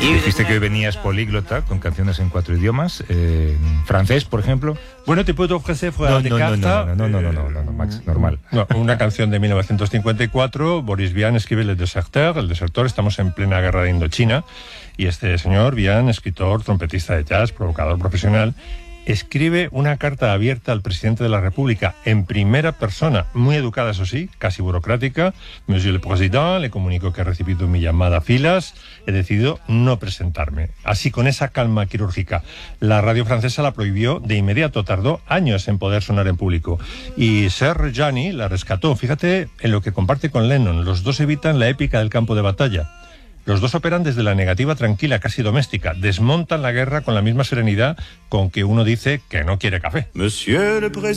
Dijiste que hoy venías políglota con canciones en 4 idiomas, en francés, por ejemplo. Bueno, te puedo ofrecer fuera de carta. No, Max, normal. No, una canción de 1954, Boris Vian escribe Le Deserteur, El Desertor, estamos en plena guerra de Indochina, y este señor, Vian, escritor, trompetista de jazz, provocador profesional, escribe una carta abierta al presidente de la República en primera persona, muy educada, eso sí, casi burocrática. Monsieur le Président, le comunico que he recibido mi llamada a filas, he decidido no presentarme. Así, con esa calma quirúrgica. La radio francesa la prohibió de inmediato, tardó años en poder sonar en público. Y Serge Jani la rescató. Fíjate en lo que comparte con Lennon. Los dos evitan la épica del campo de batalla. Los dos operan desde la negativa tranquila, casi doméstica. Desmontan la guerra con la misma serenidad con que uno dice que no quiere café.